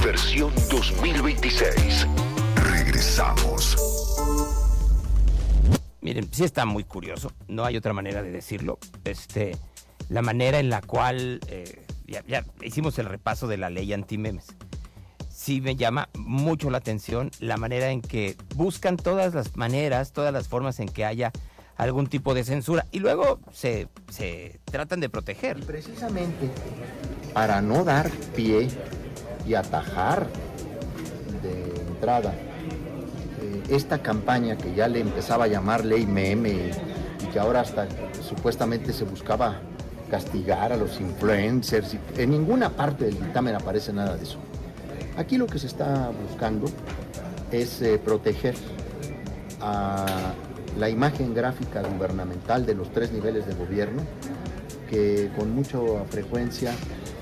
versión 2026. Regresamos. Miren, sí está muy curioso, no hay otra manera de decirlo. La manera en la cual ya hicimos el repaso de la ley antimemes. Sí me llama mucho la atención la manera en que buscan todas las maneras, todas las formas en que haya algún tipo de censura y luego se tratan de proteger. Y precisamente para no dar pie y atajar de entrada esta campaña que ya le empezaba a llamar ley meme y que ahora hasta supuestamente se buscaba castigar a los influencers, y en ninguna parte del dictamen aparece nada de eso. Aquí lo que se está buscando es proteger a la imagen gráfica gubernamental de los tres niveles de gobierno, que con mucha frecuencia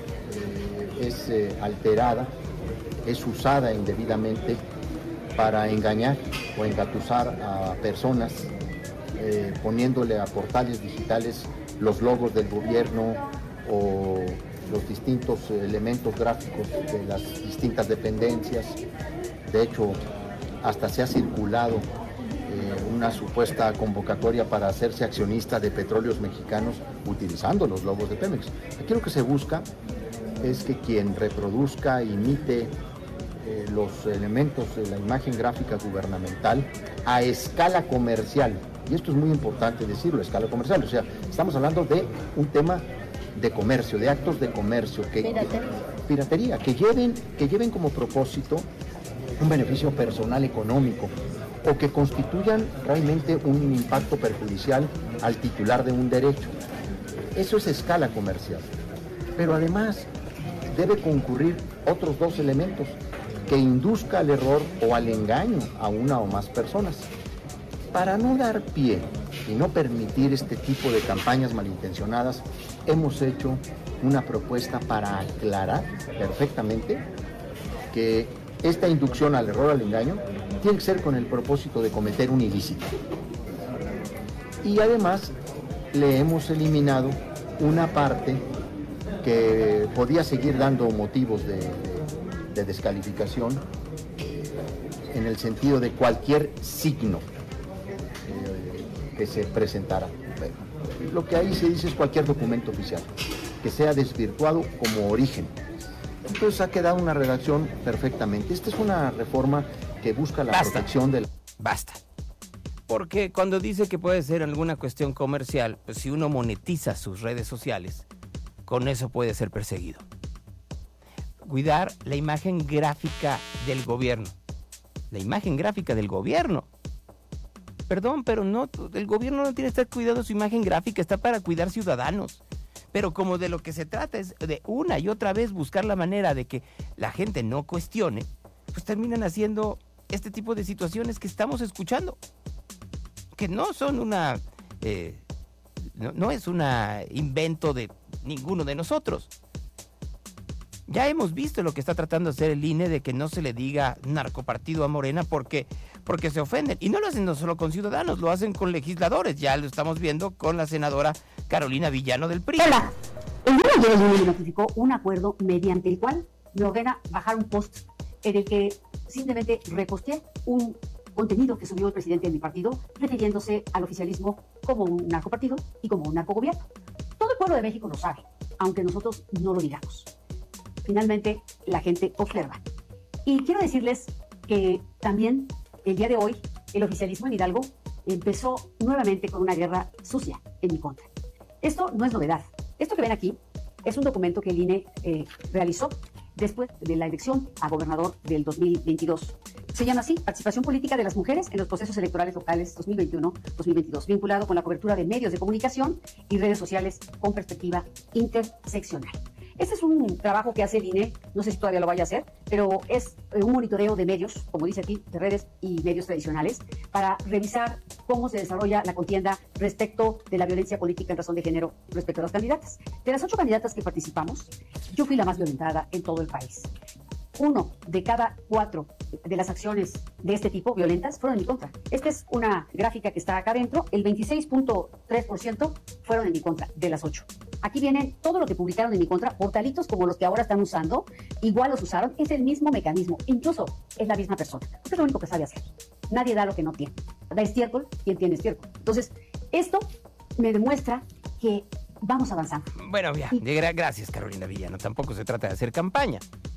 es alterada, es usada indebidamente para engañar o engatusar a personas, poniéndole a portales digitales los logos del gobierno o los distintos elementos gráficos de las distintas dependencias. De hecho, hasta se ha circulado una supuesta convocatoria para hacerse accionista de Petróleos Mexicanos utilizando los logos de Pemex. Aquí lo que se busca es que quien reproduzca, imite los elementos de la imagen gráfica gubernamental a escala comercial, y esto es muy importante decirlo, a escala comercial, o sea, estamos hablando de un tema de comercio, de actos de comercio, piratería, que lleven como propósito un beneficio personal económico o que constituyan realmente un impacto perjudicial al titular de un derecho. Eso es escala comercial. Pero además debe concurrir otros dos elementos: que induzca al error o al engaño a una o más personas. Para no dar pie y no permitir este tipo de campañas malintencionadas, hemos hecho una propuesta para aclarar perfectamente que esta inducción al error o al engaño tiene que ser con el propósito de cometer un ilícito. Y además le hemos eliminado una parte que podía seguir dando motivos de descalificación, en el sentido de cualquier signo que se presentara. Lo que ahí se dice es cualquier documento oficial que sea desvirtuado como origen. Entonces ha quedado una redacción perfectamente. Esta es una reforma que busca la protección del... Basta. Porque cuando dice que puede ser alguna cuestión comercial, pues si uno monetiza sus redes sociales, con eso puede ser perseguido. Cuidar la imagen gráfica del gobierno. La imagen gráfica del gobierno. Perdón, pero no, el gobierno no tiene que estar cuidando su imagen gráfica, está para cuidar ciudadanos. Pero como de lo que se trata es de una y otra vez buscar la manera de que la gente no cuestione, pues terminan haciendo este tipo de situaciones que estamos escuchando. Que no son no es un invento de ninguno de nosotros. Ya hemos visto lo que está tratando de hacer el INE, de que no se le diga narcopartido a Morena porque se ofenden. Y no lo hacen no solo con ciudadanos, lo hacen con legisladores. Ya lo estamos viendo con la senadora Carolina Villano del PRI. Hola. El día de ayer el INE notificó un acuerdo mediante el cual me ordena bajar un post en el que simplemente reposteé un contenido que subió el presidente de mi partido refiriéndose al oficialismo como un narcopartido y como un narcogobierno. Todo el pueblo de México lo sabe, aunque nosotros no lo digamos. Finalmente, la gente observa. Y quiero decirles que también el día de hoy el oficialismo en Hidalgo empezó nuevamente con una guerra sucia en mi contra. Esto no es novedad. Esto que ven aquí es un documento que el INE realizó después de la elección a gobernador del 2022. Se llama así: Participación política de las mujeres en los procesos electorales locales 2021-2022, vinculado con la cobertura de medios de comunicación y redes sociales con perspectiva interseccional. Este es un trabajo que hace el INE, no sé si todavía lo vaya a hacer, pero es un monitoreo de medios, como dice aquí, de redes y medios tradicionales, para revisar cómo se desarrolla la contienda respecto de la violencia política en razón de género respecto a las candidatas. De las 8 candidatas que participamos, yo fui la más violentada en todo el país. 1 de cada 4 de las acciones de este tipo, violentas, fueron en mi contra. Esta es una gráfica que está acá adentro. El 26.3% fueron en mi contra, de las 8. Aquí vienen todo lo que publicaron en mi contra, portalitos como los que ahora están usando, igual los usaron, es el mismo mecanismo, incluso es la misma persona. Esto es lo único que sabe hacer. Nadie da lo que no tiene. Da estiércol quien tiene estiércol. Entonces, esto me demuestra que vamos avanzando. Bueno, ya, gracias, Carolina Villano. Tampoco se trata de hacer campaña.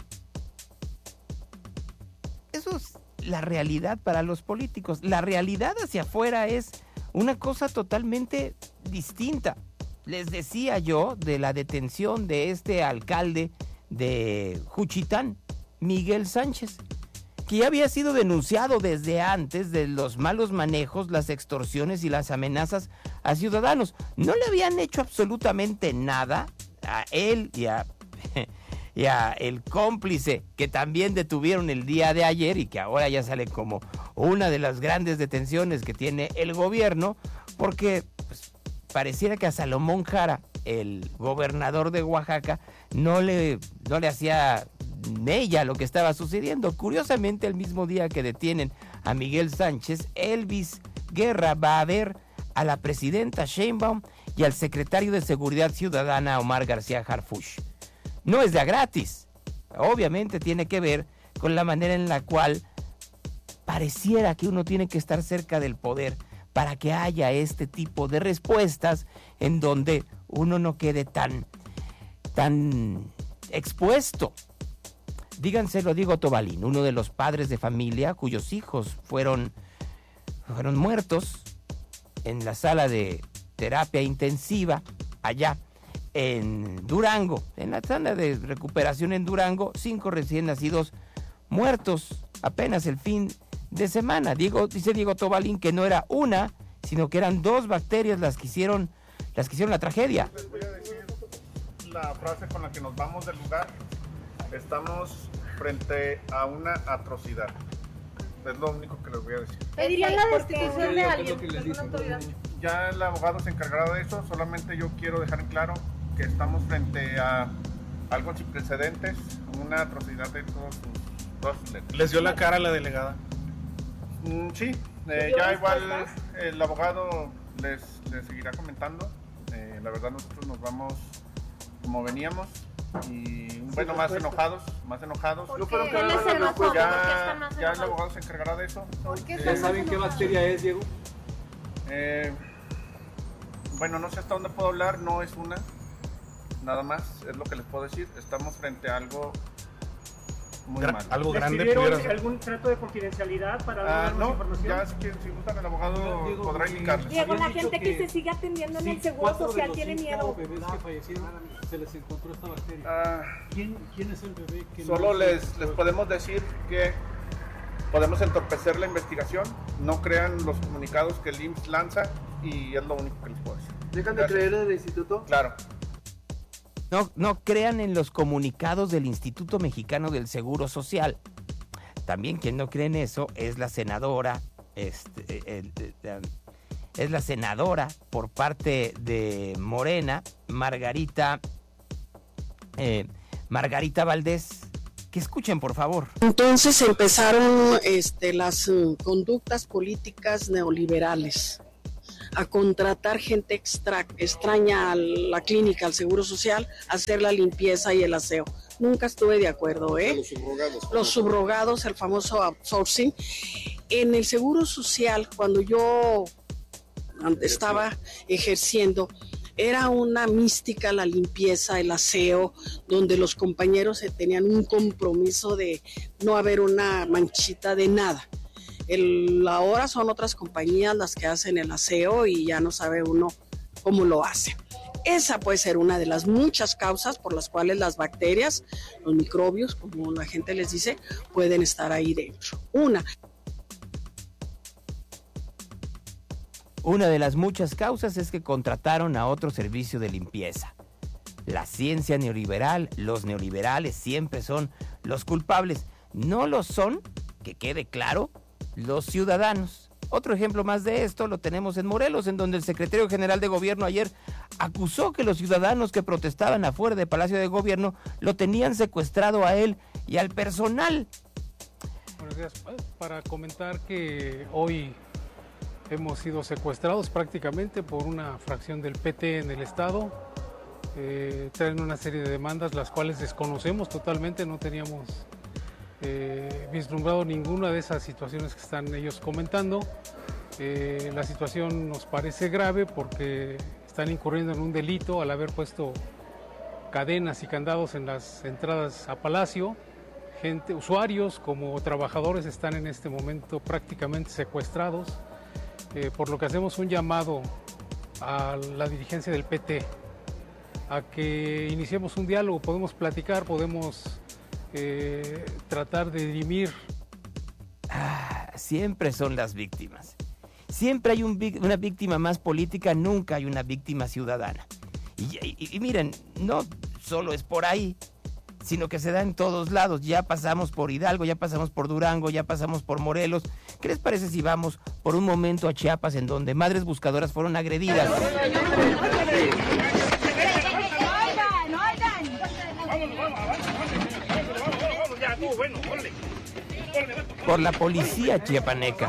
Eso es la realidad para los políticos. La realidad hacia afuera es una cosa totalmente distinta. Les decía yo de la detención de este alcalde de Juchitán, Miguel Sánchez, que ya había sido denunciado desde antes de los malos manejos, las extorsiones y las amenazas a ciudadanos. No le habían hecho absolutamente nada a él y a el cómplice que también detuvieron el día de ayer y que ahora ya sale como una de las grandes detenciones que tiene el gobierno, porque pues, pareciera que a Salomón Jara, el gobernador de Oaxaca, no le hacía mella lo que estaba sucediendo. Curiosamente, el mismo día que detienen a Miguel Sánchez, Elvis Guerra va a ver a la presidenta Sheinbaum y al secretario de Seguridad Ciudadana, Omar García Harfuch. No es de a gratis. Obviamente tiene que ver con la manera en la cual pareciera que uno tiene que estar cerca del poder para que haya este tipo de respuestas en donde uno no quede tan expuesto. Díganselo a Diego Tobalín, uno de los padres de familia cuyos hijos fueron muertos en la sala de terapia intensiva allá en Durango, en la sala de recuperación en Durango, 5 recién nacidos muertos apenas el fin de semana. Dice Diego Tobalín que no era una, sino que eran 2 bacterias las que hicieron la tragedia. Les voy a decir la frase con la que nos vamos del lugar. Estamos frente a una atrocidad. Es lo único que les voy a decir. ¿Pedirían la destitución de alguien? ¿Alguna autoridad? Ya el abogado se encargará de eso. Solamente yo quiero dejar en claro que estamos frente a algo sin precedentes, una atrocidad de todas sus letras. ¿Les dio la cara a la delegada? Sí, ya igual el abogado les seguirá comentando. La verdad nosotros nos vamos como veníamos y bueno, más enojados. ¿Por qué? ¿Quién les enojó? Ya el abogado se encargará de eso. ¿Ya saben qué bacteria es, Diego? Bueno, no sé hasta dónde puedo hablar, no es una. Nada más, es lo que les puedo decir. Estamos frente a algo muy malo. Algo grande. ¿Tuvieron algún trato de confidencialidad para darnos no, información? ya si gustan el abogado Diego, podrá indicarles. Diego, la gente que se sigue atendiendo en el Seguro Social tiene miedo. Bebés que fallecieron, se les encontró esta bacteria. ¿Quién es el bebé que Solo no les podemos decir que podemos entorpecer la investigación. No crean los comunicados que el IMSS lanza y es lo único que les puedo decir. ¿Dejan de creer en el instituto? Claro. No crean en los comunicados del Instituto Mexicano del Seguro Social. También quien no cree en eso es la senadora, es la senadora por parte de Morena, Margarita Valdés. Que escuchen, por favor. Entonces empezaron las conductas políticas neoliberales a contratar gente extraña a la clínica, al Seguro Social, a hacer la limpieza y el aseo. Nunca estuve de acuerdo, ¿eh? Los subrogados, el famoso outsourcing. En el Seguro Social, cuando yo estaba ejerciendo, era una mística la limpieza, el aseo, donde los compañeros tenían un compromiso de no haber una manchita de nada. Ahora son otras compañías las que hacen el aseo y ya no sabe uno cómo lo hace. Esa puede ser una de las muchas causas por las cuales las bacterias, los microbios, como la gente les dice, pueden estar ahí dentro. Una de las muchas causas es que contrataron a otro servicio de limpieza. La ciencia neoliberal, los neoliberales siempre son los culpables. No lo son, que quede claro, los ciudadanos. Otro ejemplo más de esto lo tenemos en Morelos, en donde el secretario general de gobierno ayer acusó que los ciudadanos que protestaban afuera del Palacio de Gobierno lo tenían secuestrado a él y al personal. Buenos días. Para comentar que hoy hemos sido secuestrados prácticamente por una fracción del PT en el estado. traen una serie de demandas las cuales desconocemos totalmente, no teníamos vislumbrado ninguna de esas situaciones que están ellos comentando. La situación nos parece grave porque están incurriendo en un delito al haber puesto cadenas y candados en las entradas a Palacio. Usuarios como trabajadores están en este momento prácticamente secuestrados, por lo que hacemos un llamado a la dirigencia del PT a que iniciemos un diálogo, podemos platicar, podemos tratar de dirimir. Siempre son las víctimas. Siempre hay una víctima más política, nunca hay una víctima ciudadana. Y miren, no solo es por ahí, sino que se da en todos lados. Ya pasamos por Hidalgo, ya pasamos por Durango, ya pasamos por Morelos. ¿Qué les parece si vamos por un momento a Chiapas, en donde madres buscadoras fueron agredidas por la policía chiapaneca?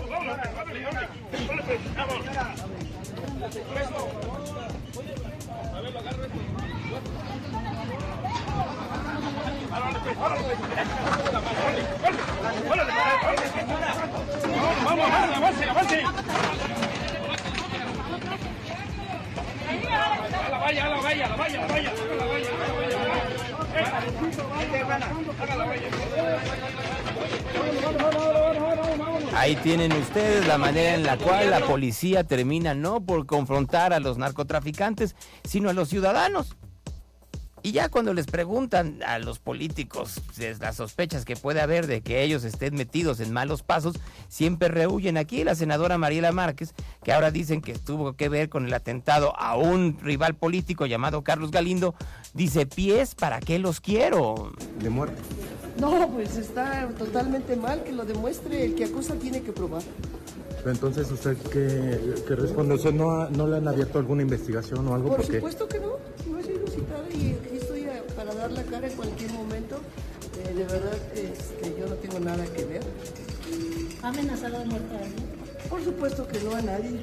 Ahí tienen ustedes la manera en la cual la policía termina no por confrontar a los narcotraficantes, sino a los ciudadanos. Y ya cuando les preguntan a los políticos las sospechas que puede haber de que ellos estén metidos en malos pasos, siempre rehuyen. Aquí la senadora Mariela Márquez, que ahora dicen que tuvo que ver con el atentado a un rival político llamado Carlos Galindo, dice: pies, ¿para qué los quiero? De muerte. No, pues está totalmente mal, que lo demuestre. El que acusa tiene que probar. Pero entonces, ¿usted qué responde? ¿Usted no le han abierto alguna investigación o algo? Por supuesto que no. No he sido citada y aquí estoy para dar la cara en cualquier momento. De verdad que yo no tengo nada que ver. ¿Ha amenazado de muerte a alguien? Por supuesto que no, a nadie.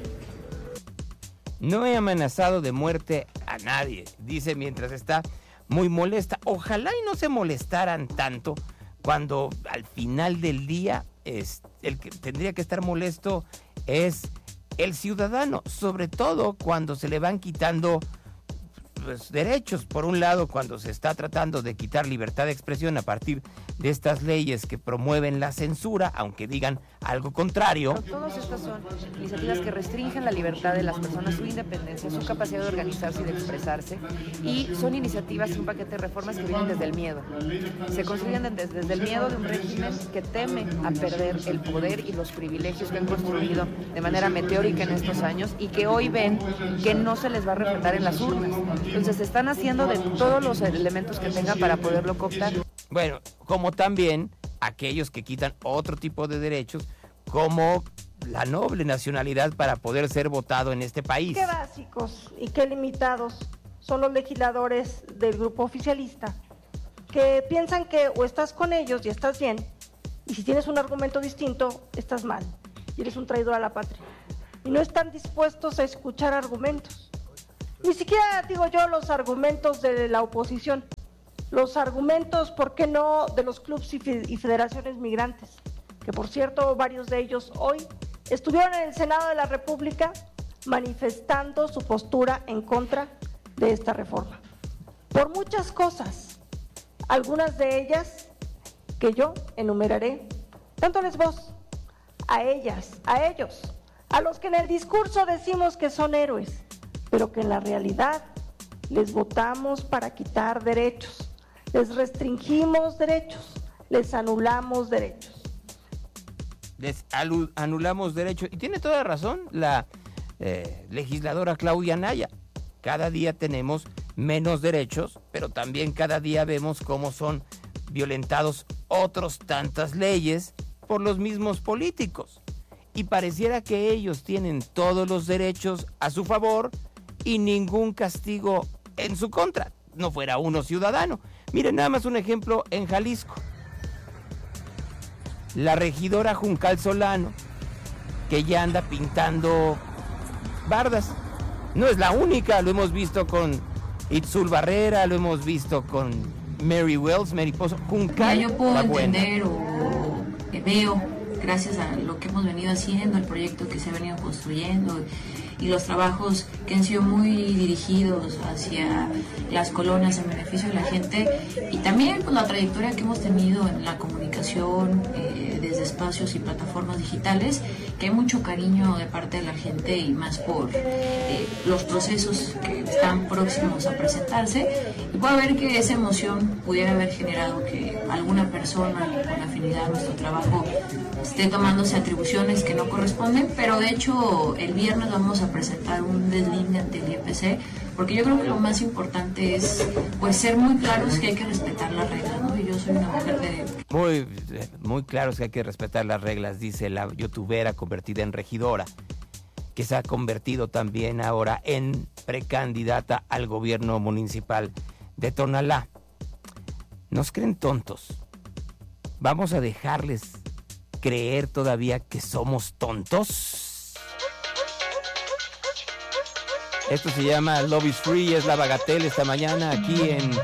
No he amenazado de muerte a nadie, dice mientras está muy molesta. Ojalá y no se molestaran tanto cuando al final del día el que tendría que estar molesto es el ciudadano, sobre todo cuando se le van quitando derechos. Por un lado, cuando se está tratando de quitar libertad de expresión a partir de estas leyes que promueven la censura, aunque digan algo contrario. Todas estas son iniciativas que restringen la libertad de las personas, su independencia, su capacidad de organizarse y de expresarse, y son iniciativas y un paquete de reformas que vienen desde el miedo. Se construyen desde el miedo de un régimen que teme a perder el poder y los privilegios que han construido de manera meteórica en estos años y que hoy ven que no se les va a respetar en las urnas. Entonces se están haciendo de todos los elementos que tengan para poderlo cooptar. Bueno, como también aquellos que quitan otro tipo de derechos, como la noble nacionalidad para poder ser votado en este país. Qué básicos y qué limitados son los legisladores del grupo oficialista, que piensan que o estás con ellos y estás bien, y si tienes un argumento distinto, estás mal, y eres un traidor a la patria. Y no están dispuestos a escuchar argumentos. Ni siquiera digo yo los argumentos de la oposición, los argumentos, ¿por qué no?, de los clubes y federaciones migrantes, que por cierto varios de ellos hoy estuvieron en el Senado de la República manifestando su postura en contra de esta reforma. Por muchas cosas, algunas de ellas que yo enumeraré, dándoles voz a ellas, a ellos, a los que en el discurso decimos que son héroes, pero que en la realidad les votamos para quitar derechos, les restringimos derechos, les anulamos derechos. Les anulamos derechos. Y tiene toda razón la legisladora Claudia Naya. Cada día tenemos menos derechos, pero también cada día vemos cómo son violentados otros tantas leyes por los mismos políticos. Y pareciera que ellos tienen todos los derechos a su favor y ningún castigo en su contra, no fuera uno ciudadano. Miren nada más un ejemplo en Jalisco. La regidora Juncal Solano, que ya anda pintando bardas. No es la única, lo hemos visto con Itzul Barrera, lo hemos visto con Mary Wells, Mary Pozo, Juncal. Yo puedo entender o veo, gracias a lo que hemos venido haciendo, el proyecto que se ha venido construyendo y los trabajos que han sido muy dirigidos hacia las colonias en beneficio de la gente, y también pues, la trayectoria que hemos tenido en la comunicación desde espacios y plataformas digitales, que hay mucho cariño de parte de la gente y más por los procesos que están próximos a presentarse, y puede haber que esa emoción pudiera haber generado que alguna persona con afinidad a nuestro trabajo esté tomándose atribuciones que no corresponden, pero de hecho el viernes vamos a presentar un deslinde ante el IEPC, porque yo creo que lo más importante es pues ser muy claros que hay que respetar las reglas, ¿no? Y yo soy una mujer de... Muy claros que hay que respetar las reglas, dice la youtubera convertida en regidora, que se ha convertido también ahora en precandidata al gobierno municipal de Tonalá. Nos creen tontos. Vamos a dejarles creer todavía que somos tontos. Esto se llama Love is Free, es La Bagatelle esta mañana aquí en